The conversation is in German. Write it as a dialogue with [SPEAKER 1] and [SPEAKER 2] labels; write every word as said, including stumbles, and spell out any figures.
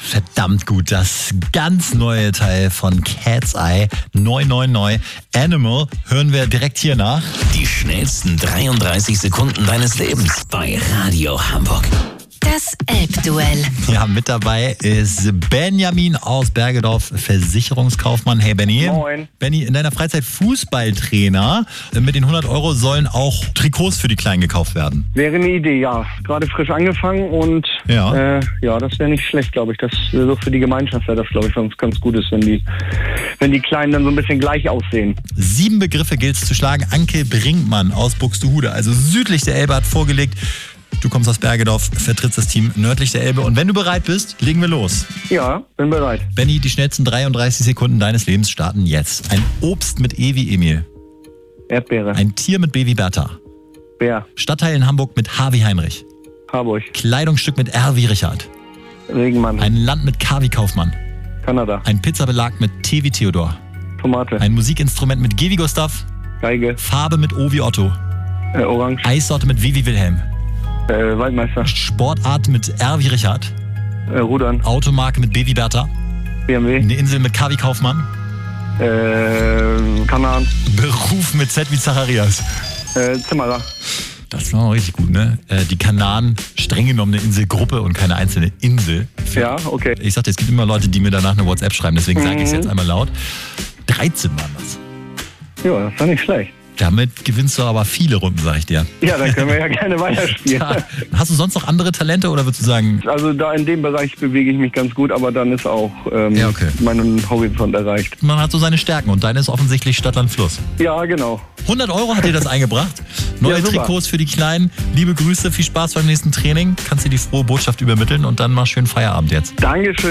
[SPEAKER 1] verdammt gut. Das ganz neue Teil von Cat's Eye, neu, neu, neu. Animal hören wir direkt hier nach.
[SPEAKER 2] Die schnellsten dreiunddreißig Sekunden deines Lebens bei Radio Hamburg.
[SPEAKER 3] Das Elbduell.
[SPEAKER 1] Ja, mit dabei ist Benjamin aus Bergedorf, Versicherungskaufmann. Hey Benny.
[SPEAKER 4] Moin.
[SPEAKER 1] Benny, in deiner Freizeit Fußballtrainer. Mit den hundert Euro sollen auch Trikots für die Kleinen gekauft werden.
[SPEAKER 4] Wäre eine Idee, ja. Gerade frisch angefangen und
[SPEAKER 1] Ja.
[SPEAKER 4] äh, ja, das wäre nicht schlecht, glaube ich. Das so für die Gemeinschaft wäre das, glaube ich, ganz, ganz gut ist, wenn die, wenn die Kleinen dann so ein bisschen gleich aussehen.
[SPEAKER 1] Sieben Begriffe gilt es zu schlagen. Anke Brinkmann aus Buxtehude, also südlich der Elbe, hat vorgelegt. Du kommst aus Bergedorf, vertrittst das Team nördlich der Elbe. Und wenn du bereit bist, legen wir los.
[SPEAKER 4] Ja, bin bereit.
[SPEAKER 1] Benni, die schnellsten dreiunddreißig Sekunden deines Lebens starten jetzt. Ein Obst mit E wie Emil.
[SPEAKER 4] Erdbeere.
[SPEAKER 1] Ein Tier mit B wie Bertha.
[SPEAKER 4] Bär.
[SPEAKER 1] Stadtteil in Hamburg mit H wie Heinrich.
[SPEAKER 4] Harburg.
[SPEAKER 1] Kleidungsstück mit R wie Richard.
[SPEAKER 4] Regenmann.
[SPEAKER 1] Ein Land mit K wie Kaufmann.
[SPEAKER 4] Kanada.
[SPEAKER 1] Ein Pizzabelag mit T wie Theodor.
[SPEAKER 4] Tomate.
[SPEAKER 1] Ein Musikinstrument mit G wie Gustav.
[SPEAKER 4] Geige.
[SPEAKER 1] Farbe mit O wie Otto.
[SPEAKER 4] Äh, Orange.
[SPEAKER 1] Eissorte mit W wie Wilhelm.
[SPEAKER 4] Äh, Waldmeister.
[SPEAKER 1] Sportart mit R wie Richard.
[SPEAKER 4] Äh, Rudern.
[SPEAKER 1] Automarke mit B wie Bertha.
[SPEAKER 4] B M W.
[SPEAKER 1] Eine Insel mit K wie Kaufmann.
[SPEAKER 4] Äh, Kanaren.
[SPEAKER 1] Beruf mit Z wie Zacharias.
[SPEAKER 4] Äh, Zimmerer.
[SPEAKER 1] Das war auch richtig gut, ne? Äh, die Kanaren, streng genommen eine Inselgruppe und keine einzelne Insel.
[SPEAKER 4] Ja, okay.
[SPEAKER 1] Ich sagte, es gibt immer Leute, die mir danach eine WhatsApp schreiben, deswegen sage ich es
[SPEAKER 4] Mhm.
[SPEAKER 1] jetzt einmal laut. dreizehn waren das.
[SPEAKER 4] Ja, das war nicht schlecht.
[SPEAKER 1] Damit gewinnst du aber viele Runden, sag ich dir.
[SPEAKER 4] Ja, dann können wir ja gerne weiterspielen.
[SPEAKER 1] Ja. Hast du sonst noch andere Talente oder würdest du sagen...
[SPEAKER 4] Also da in dem Bereich bewege ich mich ganz gut, aber dann ist auch ähm,
[SPEAKER 1] Ja, okay.
[SPEAKER 4] mein Horizont erreicht.
[SPEAKER 1] Man hat so seine Stärken und deine ist offensichtlich Stadt, Land, Fluss.
[SPEAKER 4] Ja, genau.
[SPEAKER 1] hundert Euro hat dir das eingebracht. Neue
[SPEAKER 4] Ja, super.
[SPEAKER 1] Trikots für die Kleinen. Liebe Grüße, viel Spaß beim nächsten Training. Kannst dir die frohe Botschaft übermitteln und dann mal schön Feierabend jetzt.
[SPEAKER 4] Dankeschön.